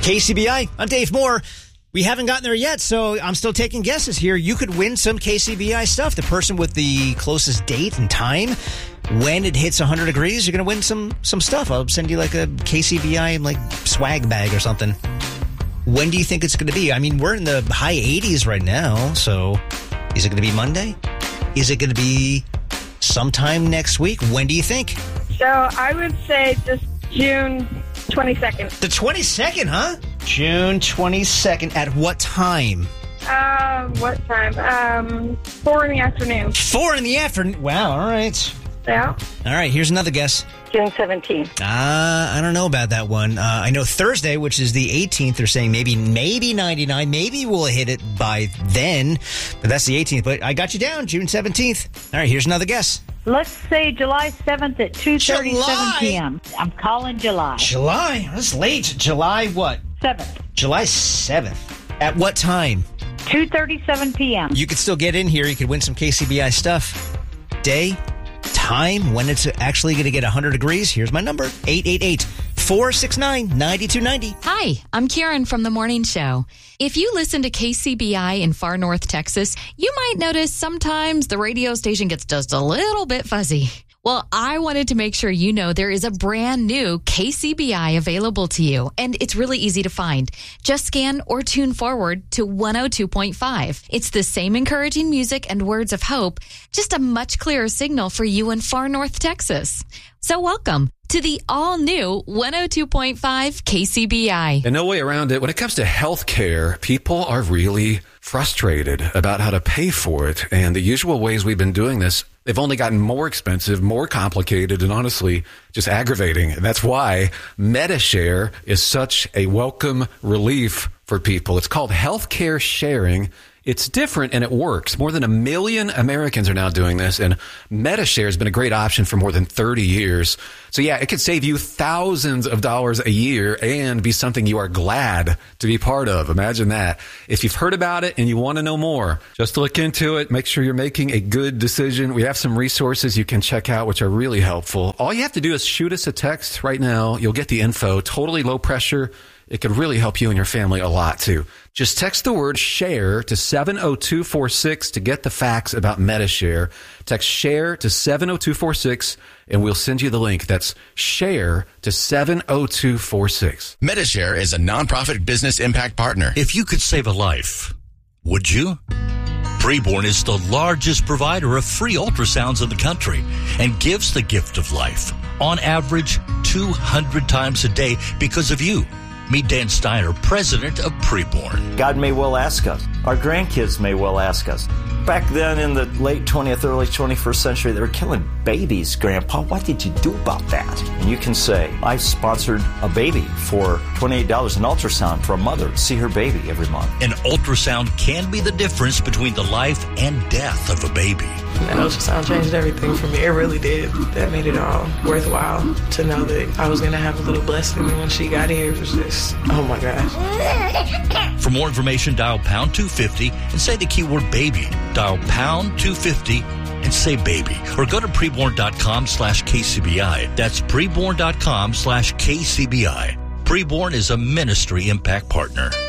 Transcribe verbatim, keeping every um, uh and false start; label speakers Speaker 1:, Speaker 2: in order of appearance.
Speaker 1: K C B I, I'm Dave Moore. We haven't gotten there yet, so I'm still taking guesses here. You could win some K C B I stuff. The person with the closest date and time when it hits one hundred degrees, you're going to win some some stuff. I'll send you like a K C B I like swag bag or something. When do you think it's going to be? I mean, we're in the high eighties right now, so is it going to be Monday? Is it going to be sometime next week? When do you think?
Speaker 2: So I would say just June twenty-second.
Speaker 1: The twenty-second, huh? June twenty-second. At what time?
Speaker 2: Uh, what time? Um, four in the afternoon.
Speaker 1: Four in the afternoon. Wow, all right.
Speaker 2: Yeah.
Speaker 1: All right, here's another guess.
Speaker 2: June seventeenth.
Speaker 1: Uh, I don't know about that one. Uh, I know Thursday, which is the eighteenth, they're saying maybe maybe ninety-nine. Maybe we'll hit it by then. But that's the eighteenth. But I got you down, June seventeenth. All right, here's another guess.
Speaker 3: Let's say July seventh at two thirty-seven p.m. I'm calling July.
Speaker 1: July? That's late. July what?
Speaker 3: seventh.
Speaker 1: July seventh. At what time?
Speaker 3: two thirty-seven p.m.
Speaker 1: You could still get in here. You could win some K C B I stuff. Day, time, when it's actually going to get one hundred degrees. Here's my number, eight eight eight, four six nine, nine two nine zero.
Speaker 4: Hi, I'm Karen from The Morning Show. If you listen to K C B I in far north Texas, you might notice sometimes the radio station gets just a little bit fuzzy. Well, I wanted to make sure you know there is a brand new K C B I available to you, and it's really easy to find. Just scan or tune forward to one oh two point five. It's the same encouraging music and words of hope, just a much clearer signal for you in far north Texas. So welcome to the all-new one oh two point five K C B I.
Speaker 5: And no way around it. When it comes to health care, people are really frustrated about how to pay for it. And the usual ways we've been doing this, they've only gotten more expensive, more complicated, and honestly, just aggravating. And that's why Medi-Share is such a welcome relief for people. It's called healthcare sharing. It's different and it works. More than a million Americans are now doing this, and Medi-Share has been a great option for more than thirty years. So yeah, it could save you thousands of dollars a year and be something you are glad to be part of. Imagine that. If you've heard about it and you want to know more, just look into it. Make sure you're making a good decision. We have some resources you can check out, which are really helpful. All you have to do is shoot us a text right now. You'll get the info. Totally low pressure. It could really help you and your family a lot, too. Just text the word SHARE to seven oh two four six to get the facts about Medi-Share. Text SHARE to seven oh two four six, and we'll send you the link. That's SHARE to seven oh two four six.
Speaker 6: Medi-Share is a nonprofit business impact partner.
Speaker 7: If you could save a life, would you? Preborn is the largest provider of free ultrasounds in the country and gives the gift of life, on average, two hundred times a day because of you. Meet Dan Steiner, president of Preborn.
Speaker 8: God may well ask us. Our grandkids may well ask us. Back then in the late twentieth, early twenty-first century, they were killing babies, Grandpa. What did you do about that? And you can say, I sponsored a baby for twenty-eight dollars an ultrasound for a mother to see her baby every month.
Speaker 7: An ultrasound can be the difference between the life and death of a baby.
Speaker 9: That ultrasound changed everything for me. It really did. That made it all worthwhile to know that I was going to have a little blessing. And when she got here, it was just, oh my gosh.
Speaker 7: For more information, dial pound two fifty and say the keyword baby. Dial pound two fifty and say baby. Or go to preborn.com slash KCBI. That's preborn.com slash KCBI. Preborn is a ministry impact partner.